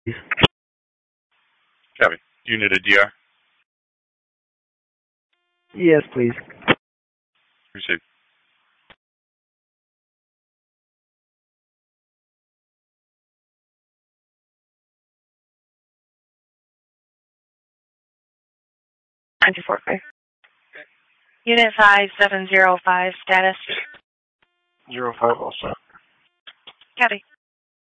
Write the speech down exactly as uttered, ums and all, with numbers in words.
Copy. Do you need a D R? Yes, please. Received. nine two four five. Unit five seven zero five, status. Zero five also. Copy.